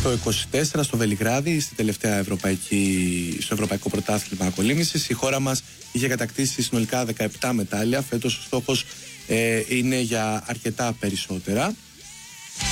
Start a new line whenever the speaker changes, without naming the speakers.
Το 24 στο Βελιγράδι, στο Ευρωπαϊκό Πρωτάθλημα Κολύμβησης, η χώρα μας είχε κατακτήσει συνολικά 17 μετάλλια. Φέτος ο στόχος είναι για αρκετά περισσότερα.